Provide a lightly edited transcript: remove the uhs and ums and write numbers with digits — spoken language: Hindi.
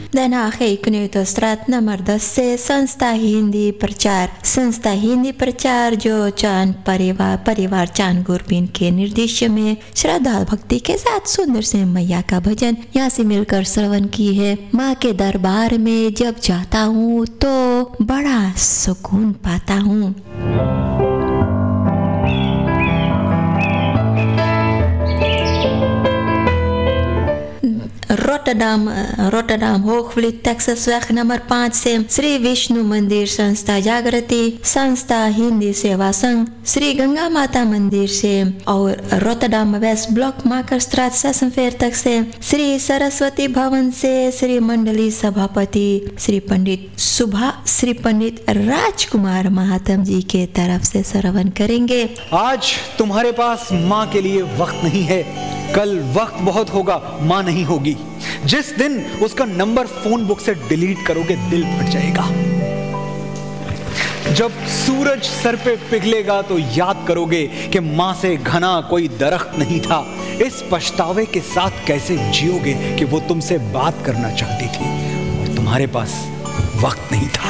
Den Haag तो स्त्रात नंबर 10 से संस्था हिंदी प्रचार जो चांद परिवार चांद गुरबीन के निर्देश में श्रद्धा भक्ति के साथ सुंदर से मैया का भजन यहाँ से मिलकर श्रवण की है। माँ के दरबार में जब जाता हूँ तो बड़ा सुकून पाता हूँ। रोटरडाम होगवलित टेक्सासweg नंबर 5 से श्री विष्णु मंदिर संस्था जागृति संस्था हिंदी सेवा संघ श्री गंगा माता मंदिर से और रोटरडाम वेस्ट ब्लॉक माकरस्ट्रात सेसनफेर तक से श्री सरस्वती भवन से श्री मंडली सभापति श्री पंडित राजकुमार महात्म जी के तरफ से श्रवण करेंगे। आज तुम्हारे पास माँ के लिए वक्त नहीं है, कल वक्त बहुत होगा, माँ नहीं होगी। जिस दिन उसका नंबर फोन बुक से डिलीट करोगे दिल फट जाएगा। जब सूरज सर पे पिघलेगा तो याद करोगे कि माँ से घना कोई दरख्त नहीं था। इस पछतावे के साथ कैसे जियोगे कि वो तुमसे बात करना चाहती थी और तुम्हारे पास वक्त नहीं था।